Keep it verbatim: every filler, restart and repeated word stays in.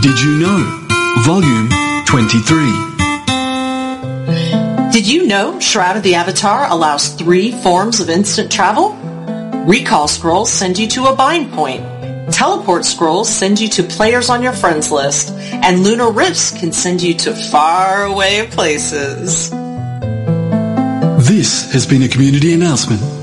Did you know? Volume twenty-three. Did you know Shroud of the Avatar allows three forms of instant travel? Recall scrolls send you to a bind point. Teleport scrolls send you to players on your friends list. And lunar rifts can send you to faraway places. This has been a community announcement